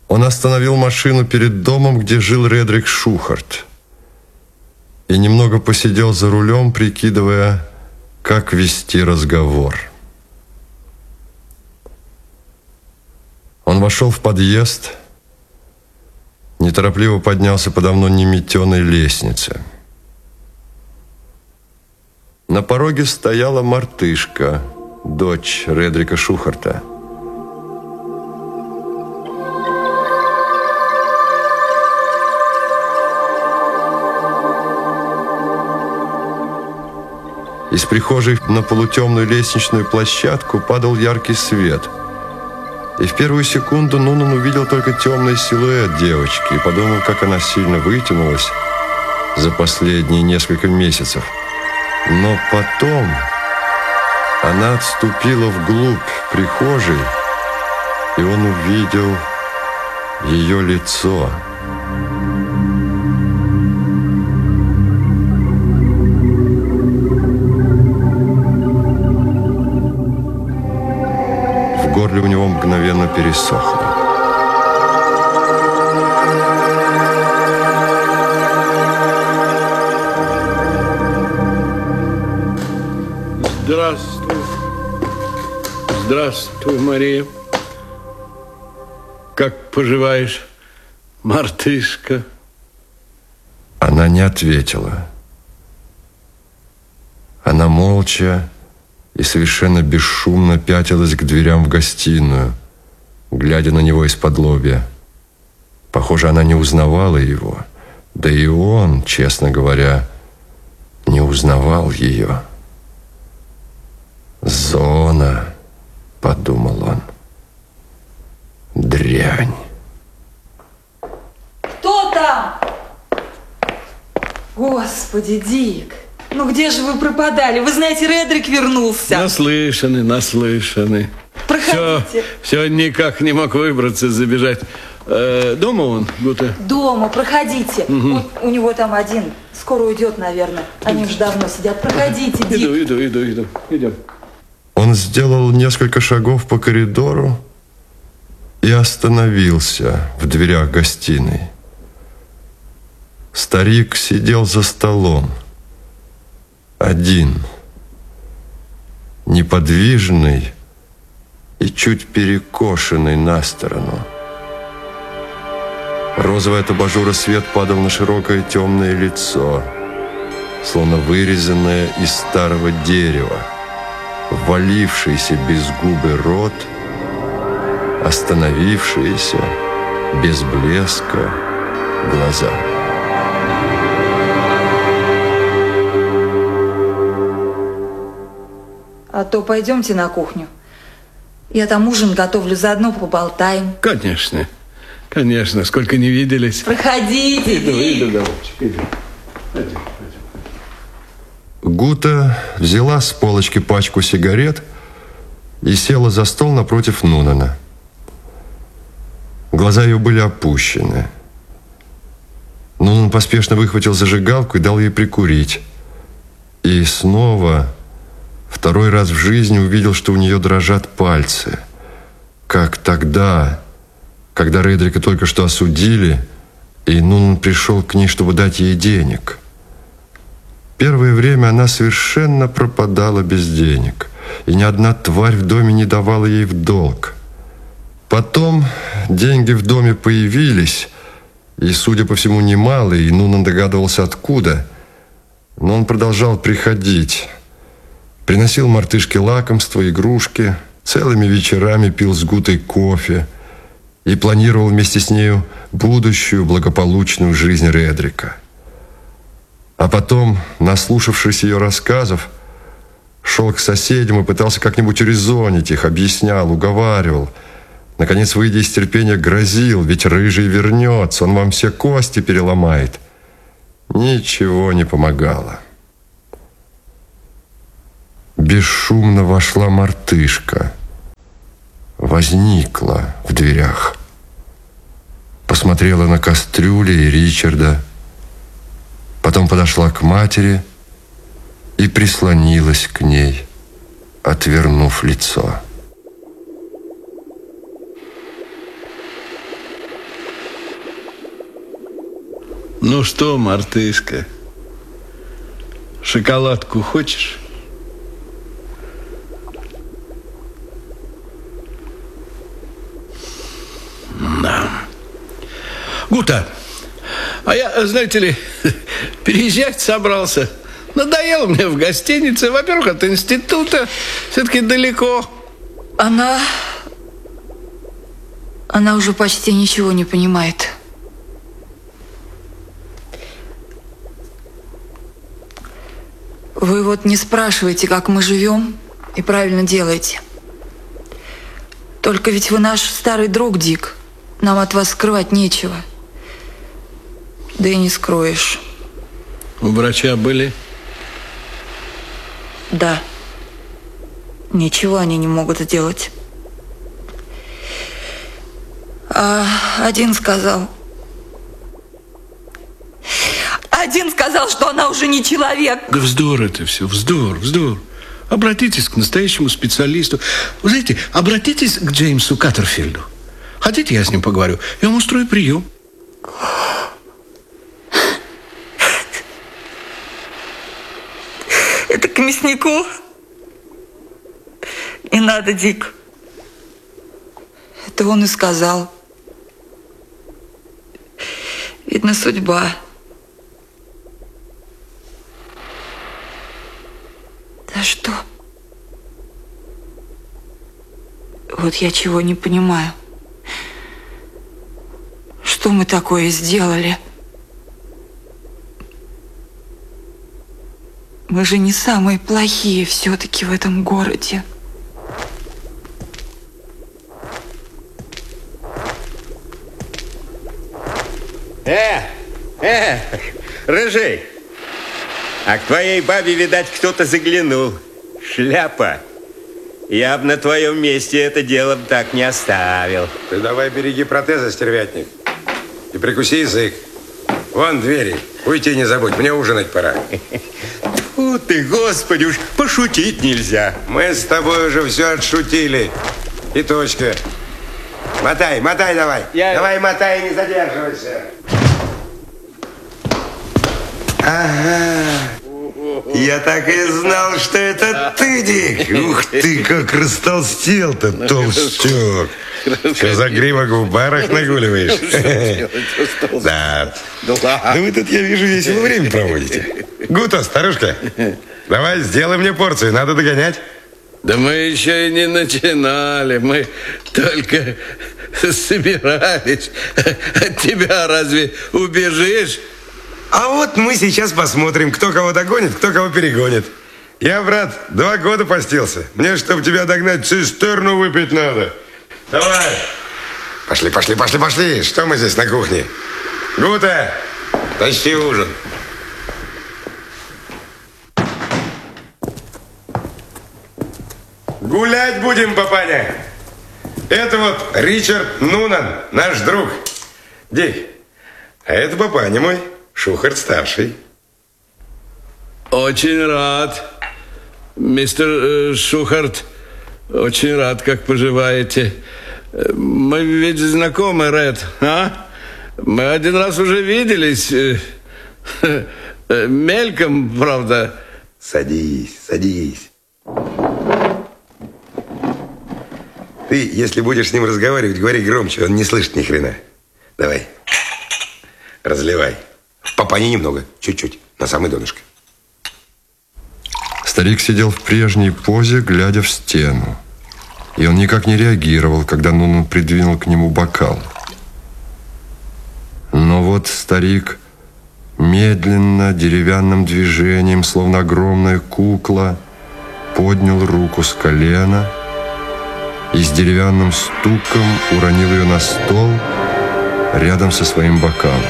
Он остановил машину перед домом, где жил Редрик Шухарт, и немного посидел за рулем, прикидывая, как вести разговор. Он вошел в подъезд, неторопливо поднялся по давно неметеной лестнице. На пороге стояла мартышка, дочь Редрика Шухарта. Из прихожей на полутемную лестничную площадку падал яркий свет. И в первую секунду Нунан увидел только темный силуэт девочки и подумал, как она сильно вытянулась за последние несколько месяцев. Но потом она отступила вглубь прихожей, и он увидел ее лицо. В горле у него мгновенно пересохло. Здравствуй. Здравствуй, Мария. Как поживаешь, мартышка? Она не ответила. Она молча и совершенно бесшумно пятилась к дверям в гостиную, глядя на него из-подлобья. Похоже, она не узнавала его, да и он, честно говоря, не узнавал ее. «Зона», — подумал он, — «дрянь». Кто там? Господи, Дик, ну где же вы пропадали? Вы знаете, Редрик вернулся. Наслышаны, наслышаны. Проходите. Все никак не мог выбраться, забежать. Дома он, Гута? Дома, проходите. Вот у него там один. Скоро уйдет, наверное. Они уже давно сидят. Проходите, Дик. Иду. Идем. Он сделал несколько шагов по коридору и остановился в дверях гостиной. Старик сидел за столом, один, неподвижный и чуть перекошенный на сторону. Розовый от абажура свет падал на широкое темное лицо, словно вырезанное из старого дерева. Ввалившийся безгубый рот, остановившиеся без блеска глаза. А то пойдемте на кухню. Я там ужин готовлю, заодно поболтаем. Конечно, сколько не виделись. Проходите. Иду, голубчик, иду. Пойдем. Гута взяла с полочки пачку сигарет и села за стол напротив Нунана. Глаза ее были опущены. Нунан поспешно выхватил зажигалку и дал ей прикурить. И снова, второй раз в жизни, увидел, что у нее дрожат пальцы. Как тогда, когда Редрика только что осудили, и Нунан пришел к ней, чтобы дать ей денег. Первое время она совершенно пропадала без денег, и ни одна тварь в доме не давала ей в долг. Потом деньги в доме появились, и, судя по всему, немалые, и Нунан догадывался, откуда. Но он продолжал приходить. Приносил мартышке лакомства, игрушки, целыми вечерами пил с Гутой кофе и планировал вместе с нею будущую благополучную жизнь Редрика. А потом, наслушавшись ее рассказов, шел к соседям и пытался как-нибудь урезонить их, объяснял, уговаривал. Наконец, выйдя из терпения, грозил: ведь рыжий вернется, он вам все кости переломает. Ничего не помогало. Бесшумно вошла мартышка, возникла в дверях, посмотрела на кастрюли и Ричарда, потом подошла к матери и прислонилась к ней, отвернув лицо. Ну что, мартышка, шоколадку хочешь? Да. Гута, а я, знаете ли, переезжать собрался. Надоело мне в гостинице. Во-первых, от института все-таки далеко. Она уже почти ничего не понимает. Вы вот не спрашиваете, как мы живем, и правильно делаете. Только ведь вы наш старый друг, Дик. Нам от вас скрывать нечего. Да и не скроешь. У врача были? Да. Ничего они не могут сделать. А один сказал, что она уже не человек. Да вздор это все, вздор. Обратитесь к настоящему специалисту. Вы знаете, обратитесь к Джеймсу Каттерфилду. Хотите, я с ним поговорю? Я вам устрою прием. Это к мяснику? Не надо, Дик. Это он и сказал. Видно, судьба. Да что? Вот я чего не понимаю. Что мы такое сделали? Мы же не самые плохие все-таки в этом городе. Рыжий, а к твоей бабе, видать, кто-то заглянул. Шляпа. Я б на твоем месте это дело так не оставил. Ты давай береги протезы, стервятник. И прикуси язык. Вон двери. Уйти не забудь, мне ужинать пора. Фу ты, господи, уж пошутить нельзя. Мы с тобой уже все отшутили. И точка. Мотай давай. Давай мотай, не задерживайся. Ага. Я так и знал, что это ты, Дик. Ух ты, как растолстел-то, толстяк. Что за гривок в барах нагуливаешь? Да. Да вы тут, я вижу, весело время проводите. Гута, старушка, давай сделай мне порцию, надо догонять. Да мы еще и не начинали. Мы только собирались. От тебя разве убежишь? А вот мы сейчас посмотрим, кто кого догонит, кто кого перегонит. Я, брат, 2 года постился. Мне, чтобы тебя догнать, цистерну выпить надо. Давай. Пошли. Что мы здесь на кухне? Гута, тащи ужин. Гулять будем, папаня. Это вот Ричард Нунан, наш друг. Дик, а это папаня мой, Шухарт-старший. Очень рад, мистер Шухарт. Очень рад, как поживаете. Мы ведь знакомы, Ред, а? Мы один раз уже виделись. Мельком, правда. Садись. Ты, если будешь с ним разговаривать, говори громче, он не слышит ни хрена. Давай, разливай. Папани немного, чуть-чуть, на самое донышко. Старик сидел в прежней позе, глядя в стену. И он никак не реагировал, когда Нунан придвинул к нему бокал. Но вот старик медленно, деревянным движением, словно огромная кукла, поднял руку с колена и с деревянным стуком уронил ее на стол рядом со своим бокалом.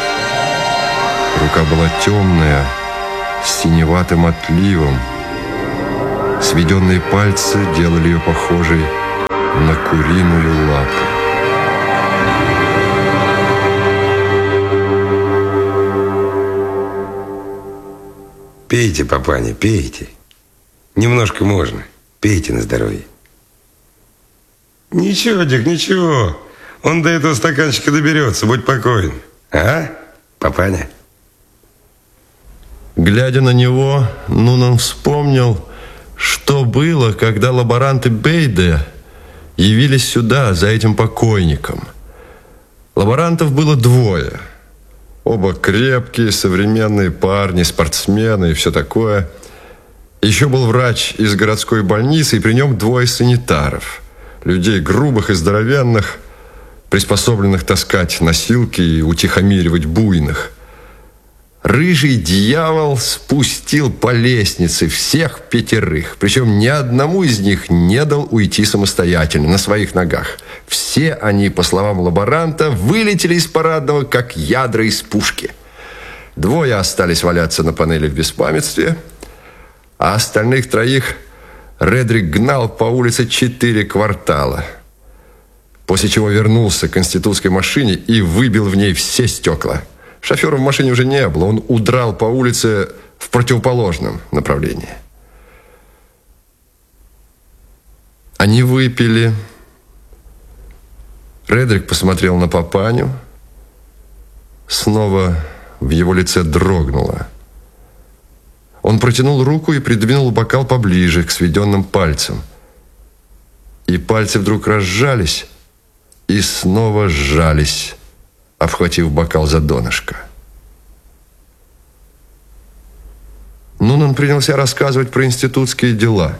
Рука была темная, с синеватым отливом. Сведенные пальцы делали ее похожей на куриную лапу. Пейте, папаня, пейте. Немножко можно. Пейте на здоровье. Ничего, Дик, ничего. Он до этого стаканчика доберется, будь покоен. А? Папаня? Глядя на него, Нунан вспомнил, что было, когда лаборанты Бейде явились сюда, за этим покойником. Лаборантов было двое. Оба крепкие, современные парни, спортсмены и все такое. Еще был врач из городской больницы, и при нем двое санитаров. Людей грубых и здоровенных, приспособленных таскать носилки и утихомиривать буйных. Рыжий дьявол спустил по лестнице всех пятерых. Причем ни одному из них не дал уйти самостоятельно, на своих ногах. Все они, по словам лаборанта, вылетели из парадного, как ядра из пушки. Двое остались валяться на панели в беспамятстве, а остальных троих Редрик гнал по улице 4 квартала. После чего вернулся к институтской машине и выбил в ней все стекла. Шофера в машине уже не было, он удрал по улице в противоположном направлении. Они выпили. Редрик посмотрел на папаню. Снова в его лице дрогнуло. Он протянул руку и придвинул бокал поближе к сведенным пальцам. И пальцы вдруг разжались и снова сжались, обхватив бокал за донышко. Нунан принялся рассказывать про институтские дела.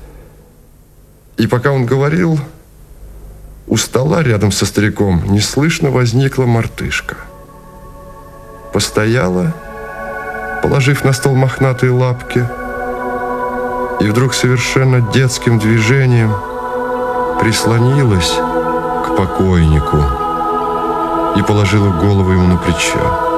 И пока он говорил, у стола рядом со стариком неслышно возникла мартышка. Постояла, положив на стол мохнатые лапки, и вдруг совершенно детским движением прислонилась к покойнику и положила голову ему на плечо.